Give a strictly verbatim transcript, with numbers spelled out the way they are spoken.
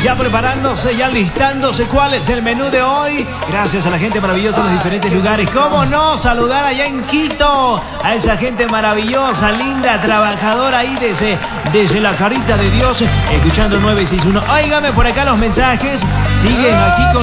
Ya preparándose, ya listándose cuál es el menú de hoy. Gracias a la gente maravillosa en los diferentes lugares. ¿Cómo no? Saludar allá en Quito a esa gente maravillosa, linda, trabajadora ahí desde, desde la carita de Dios, escuchando nueve seis uno. Óigame por acá los mensajes. Siguen aquí con